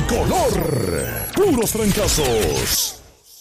color. Puros trancazos.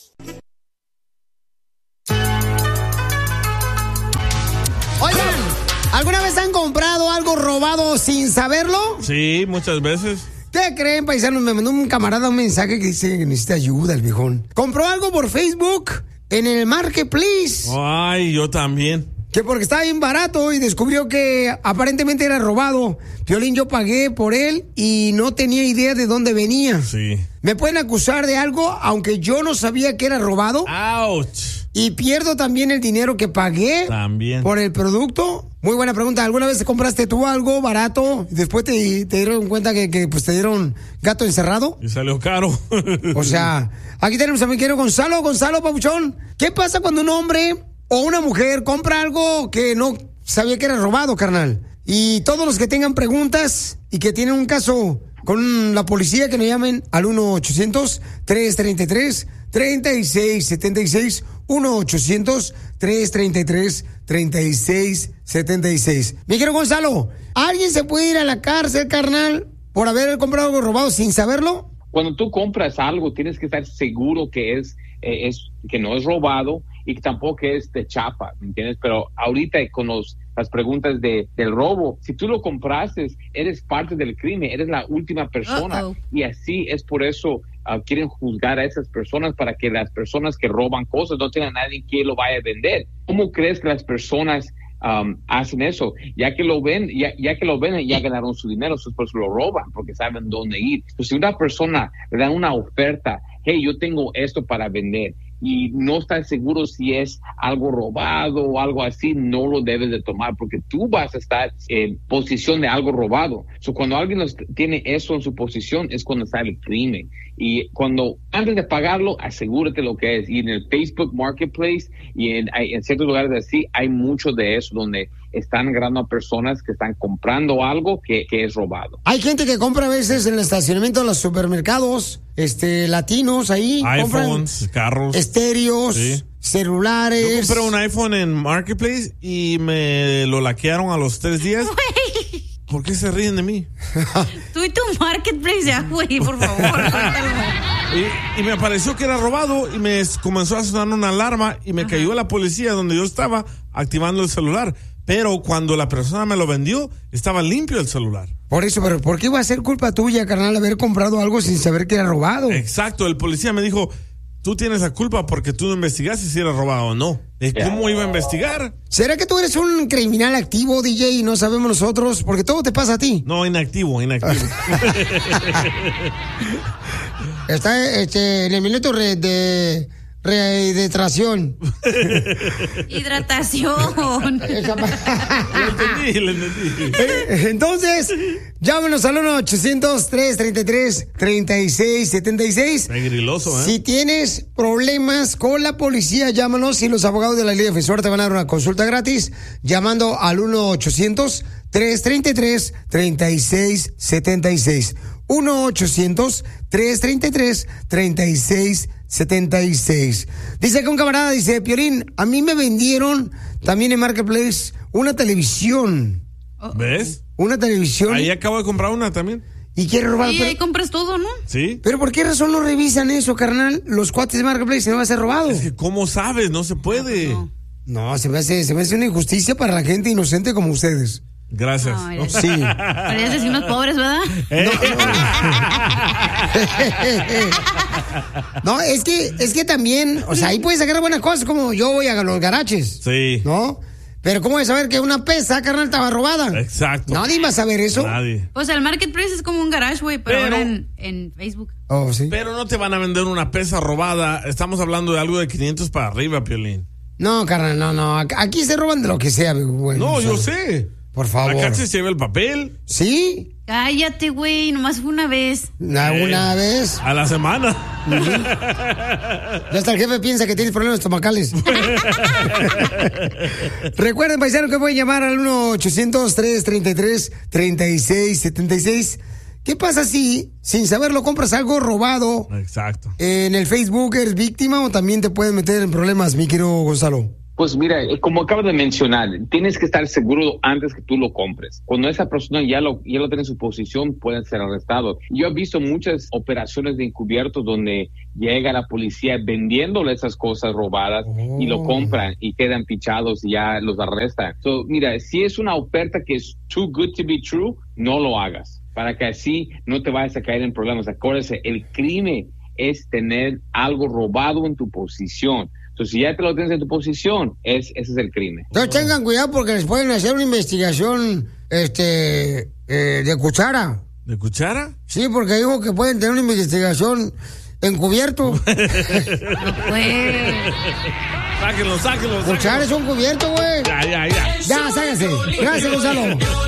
Oigan, ¿alguna vez han comprado algo robado sin saberlo? Sí, muchas veces. ¿Qué creen, paisanos? Me mandó un camarada un mensaje que dice que necesita ayuda, el viejón. Compró algo por Facebook en el Marketplace. Ay, yo también. Que porque estaba bien barato y descubrió que aparentemente era robado. Piolín, yo pagué por él y no tenía idea de dónde venía. Sí. ¿Me pueden acusar de algo aunque yo no sabía que era robado? ¡Auch! ¿Y pierdo también el dinero que pagué También. por el producto? Muy buena pregunta. ¿Alguna vez compraste tú algo barato y después te dieron cuenta que pues te dieron gato encerrado? Y salió caro. O sea, aquí tenemos a mi querido Gonzalo. Gonzalo, papuchón, ¿qué pasa cuando un hombre o una mujer compra algo que no sabía que era robado, carnal? Y todos los que tengan preguntas y que tienen un caso con la policía, que nos llamen al 1-800-333-3676, 1-800-333-3676. Mi querido Gonzalo, ¿alguien se puede ir a la cárcel, carnal, por haber comprado algo robado sin saberlo? Cuando tú compras algo, tienes que estar seguro que que no es robado y que tampoco es de chapa, ¿me entiendes? Pero ahorita con las preguntas del robo, si tú lo compraste, eres parte del crimen, eres la última persona. Y así es por eso quieren juzgar a esas personas, para que las personas que roban cosas no tengan nadie que lo vaya a vender. ¿Cómo crees que las personas hacen eso? Ya que lo ven, ya ganaron su dinero, por eso lo roban, porque saben dónde ir. Pues si una persona le da una oferta, hey, yo tengo esto para vender, y no estás seguro si es algo robado o algo así, no lo debes de tomar, porque tú vas a estar en posición de algo robado. Cuando alguien tiene eso en su posición, es cuando está el crimen. Y antes de pagarlo, asegúrate lo que es. Y en el Facebook Marketplace y en ciertos lugares así, hay mucho de eso, donde están agarrando a personas que están comprando algo que es robado. Hay gente que compra a veces en el estacionamiento de los supermercados, latinos ahí. iPhones, carros. Estéreos, sí. Celulares. Yo compré un iPhone en Marketplace y me lo laquearon a los 3 días. ¿Por qué se ríen de mí? Tú y tu Marketplace ya, güey, por favor. Y me pareció que era robado y me comenzó a sonar una alarma y me cayó la policía donde yo estaba activando el celular. Pero cuando la persona me lo vendió, estaba limpio el celular. Por eso, pero ¿por qué iba a ser culpa tuya, carnal, haber comprado algo sin saber que era robado? Exacto, el policía me dijo, tú tienes la culpa porque tú no investigaste si era robado o no. ¿Cómo iba a investigar? ¿Será que tú eres un criminal activo, DJ, y no sabemos nosotros? Porque todo te pasa a ti. No, inactivo. Está en el minuto de rehidratación. Hidratación. Lo entendí. Entonces, llámenos al 1-800-333-3676. Está griloso, Si tienes problemas con la policía, llámanos y los abogados de la Liga Defensora te van a dar una consulta gratis llamando al 1-800-333-3676. 1-800-333-3676. Dice que un camarada, dice, Piolín, a mí me vendieron también en Marketplace una televisión. ¿Ves? Una televisión. Ahí acabo de comprar una también. Y quiere robar. Y ahí compras todo, ¿no? Sí. Pero ¿por qué razón no revisan eso, carnal? Los cuates de Marketplace no va a ser robado. Es que ¿cómo sabes? No se puede. No, se me hace una injusticia para la gente inocente como ustedes. Gracias. Ay, sí. Parecen vecinos pobres, ¿verdad? No, es que también, o sea, ahí puedes sacar buenas cosas, como yo voy a los garaches. Sí. ¿No? Pero ¿cómo voy a saber que una pesa, carnal, estaba robada? Exacto. Nadie va a saber eso. Nadie. O sea, el Marketplace es como un garage, güey, pero ahora en Facebook. Oh, sí. Pero no te van a vender una pesa robada. Estamos hablando de algo de 500 para arriba, Piolín. No, carnal, no. Aquí se roban de lo que sea, güey. No, o sea, yo sé. Por favor. Acá se lleva el papel. ¿Sí? Cállate, güey, nomás fue una vez. ¿Una vez? A la semana. Ya hasta el jefe piensa que tienes problemas estomacales. Recuerden, paisanos, que pueden llamar al 1-800-333-3676. ¿Qué pasa si, sin saberlo, compras algo robado? Exacto. En el Facebook eres víctima o también te puedes meter en problemas, mi querido Gonzalo. Pues mira, como acabo de mencionar, tienes que estar seguro antes que tú lo compres. Cuando esa persona ya lo tiene en su posición, puede ser arrestado. Yo he visto muchas operaciones de encubiertos donde llega la policía vendiéndole esas cosas robadas y lo compran y quedan pichados y ya los arrestan. So, mira, si es una oferta que es too good to be true, no lo hagas, para que así no te vayas a caer en problemas. Acuérdese, el crimen es tener algo robado en tu posición. Entonces, si ya te lo tienes en tu posición, ese es el crimen. Entonces tengan cuidado porque les pueden hacer una investigación de cuchara. ¿De cuchara? Sí, porque dijo que pueden tener una investigación encubierto. No puede. Sáquenlo. Cuchara es un cubierto, güey. Ya. Ya, sáquense. Gracias, Gonzalo.